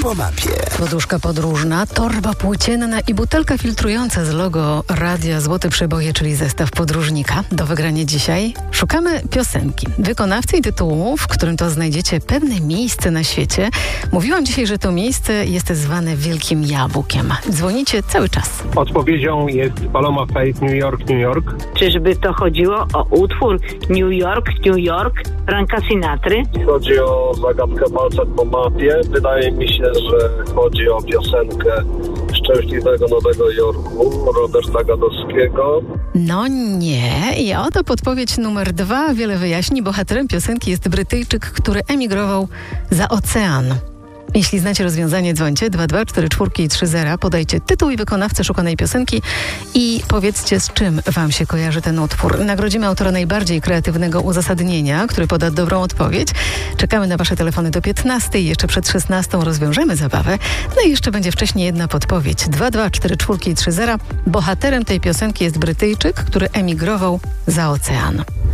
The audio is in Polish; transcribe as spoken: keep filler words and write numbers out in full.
po mapie. Poduszka podróżna, torba płócienna i butelka filtrująca z logo Radia Złote Przeboje, czyli zestaw podróżnika. Do wygrania dzisiaj szukamy piosenki, wykonawcy i tytułu, w którym to znajdziecie pewne miejsce na świecie. Mówiłam dzisiaj, że to miejsce jest zwane Wielkim Jabłkiem. Dzwonicie cały czas. Odpowiedzią jest Paloma Faith, New York, New York. Czyżby to chodziło o utwór New York, New York, Franka Sinatry? Chodzi o zagadkę palcem po mapie. Wydaje mi się, że chodzi o piosenkę Szczęśliwego Nowego Jorku Roberta Gadowskiego. No nie. I oto podpowiedź numer dwa. Wiele wyjaśni. Bohaterem piosenki jest Brytyjczyk, który emigrował za ocean. Jeśli znacie rozwiązanie, dzwońcie dwa dwa cztery cztery trzy zero, podajcie tytuł i wykonawcę szukanej piosenki i powiedzcie, z czym wam się kojarzy ten utwór. Nagrodzimy autora najbardziej kreatywnego uzasadnienia, który poda dobrą odpowiedź. Czekamy na wasze telefony do piętnastej. Jeszcze przed szesnastą rozwiążemy zabawę. No i jeszcze będzie wcześniej jedna podpowiedź. dwa dwa cztery cztery trzy zero. Bohaterem tej piosenki jest Brytyjczyk, który emigrował za ocean.